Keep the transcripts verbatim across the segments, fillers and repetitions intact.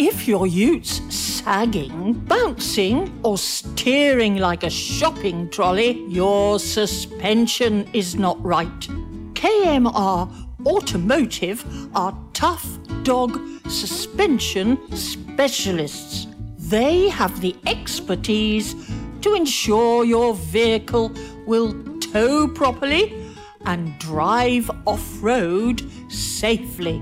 If your ute's sagging, bouncing, or steering like a shopping trolley, your suspension is not right. K M R Automotive are tough dog suspension specialists. They have the expertise to ensure your vehicle will tow properly and drive off-road safely.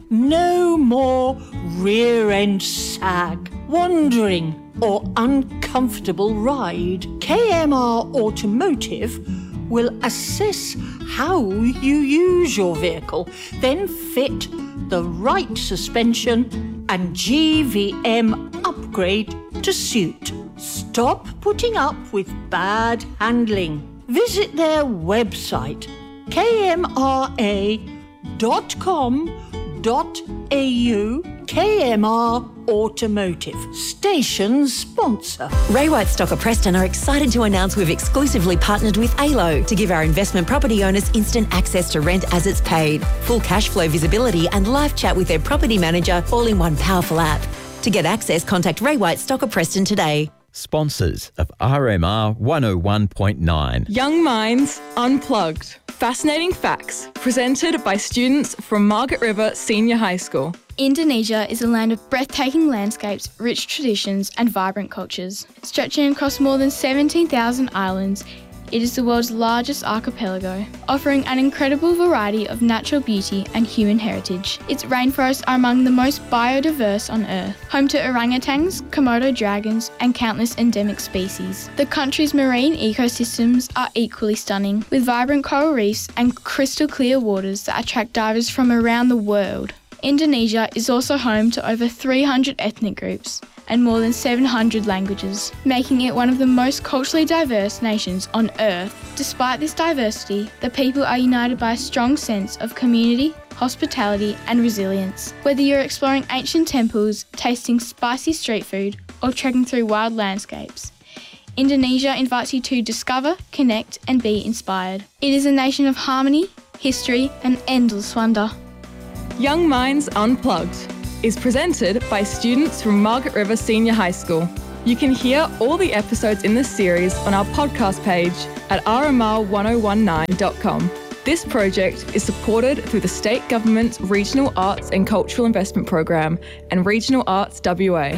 No more rear-end sag, wandering or uncomfortable ride. K M R Automotive will assess how you use your vehicle, then fit the right suspension and G V M upgrade to suit. Stop putting up with bad handling. Visit their website, k m r a dot com dot a u. K M R Automotive, station sponsor. Ray White Stocker Preston are excited to announce we've exclusively partnered with A L O to give our investment property owners instant access to rent as it's paid, full cash flow visibility and live chat with their property manager all in one powerful app. To get access, contact Ray White Stocker Preston today. Sponsors of R M R one oh one point nine. Young Minds Unplugged. Fascinating facts presented by students from Margaret River Senior High School. Indonesia is a land of breathtaking landscapes, rich traditions and vibrant cultures. Stretching across more than seventeen thousand islands, it is the world's largest archipelago, offering an incredible variety of natural beauty and human heritage. Its rainforests are among the most biodiverse on Earth, home to orangutans, Komodo dragons and countless endemic species. The country's marine ecosystems are equally stunning, with vibrant coral reefs and crystal clear waters that attract divers from around the world. Indonesia is also home to over three hundred ethnic groups and more than seven hundred languages, making it one of the most culturally diverse nations on Earth. Despite this diversity, the people are united by a strong sense of community, hospitality and resilience. Whether you're exploring ancient temples, tasting spicy street food or trekking through wild landscapes, Indonesia invites you to discover, connect and be inspired. It is a nation of harmony, history and endless wonder. Young Minds Unplugged is presented by students from Margaret River Senior High School. You can hear all the episodes in this series on our podcast page at r m r one oh one nine dot com. This project is supported through the State Government's Regional Arts and Cultural Investment Program and Regional Arts W A.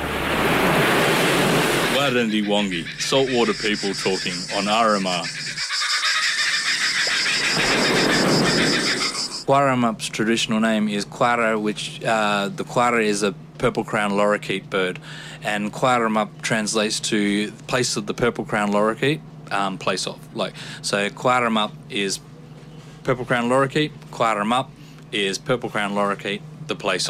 Warandi Wongi, saltwater people talking on R M R. Quaramup's traditional name is Quara, which uh, the Quara is a purple crown lorikeet bird, and Quaramup translates to place of the purple crown lorikeet, um, place of. Like so, Quaramup is purple crown lorikeet. Quaramup is purple crown lorikeet, the place of.